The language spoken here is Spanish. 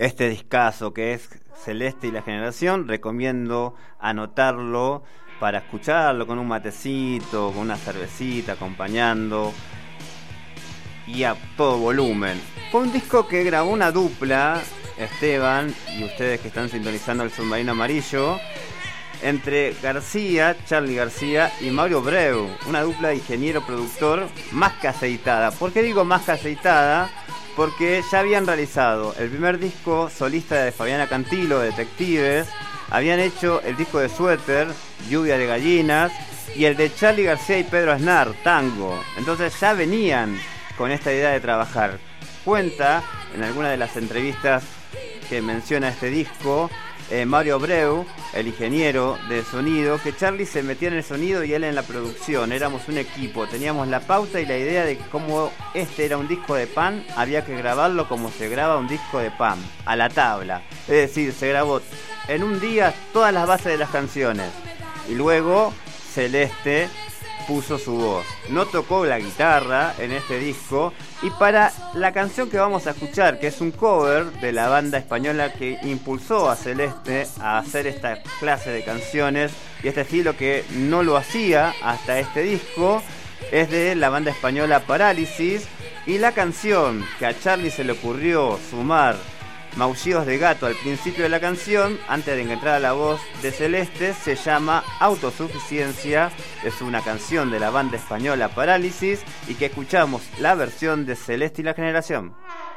este discazo que es Celeste y la Generación. Recomiendo anotarlo para escucharlo con un matecito, con una cervecita, acompañando y a todo volumen. Fue un disco que grabó una dupla, Esteban y ustedes que están sintonizando el Submarino Amarillo, entre García, Charly García y Mauro Breu, una dupla de ingeniero-productor más que aceitada. ¿Por qué digo más que aceitada? Porque ya habían realizado el primer disco solista de Fabiana Cantilo, Detectives, habían hecho el disco de Suéter, Lluvia de Gallinas, y el de Charly García y Pedro Aznar, Tango. Entonces ya venían con esta idea de trabajar. Cuenta en alguna de las entrevistas que menciona este disco Mario Breu, el ingeniero de sonido, que Charly se metía en el sonido y él en la producción. Éramos un equipo, teníamos la pauta y la idea de que como este era un disco de pan, había que grabarlo como se graba un disco de pan, a la tabla. Es decir, se grabó en un día todas las bases de las canciones y luego Celeste puso su voz. No tocó la guitarra en este disco, y para la canción que vamos a escuchar, que es un cover de la banda española que impulsó a Celeste a hacer esta clase de canciones y este estilo que no lo hacía hasta este disco, es de la banda española Parálisis, y la canción que a Charly se le ocurrió sumar maullidos de gato al principio de la canción, antes de que entrara la voz de Celeste, se llama Autosuficiencia. Es una canción de la banda española Parálisis y que escuchamos la versión de Celeste y la Generación.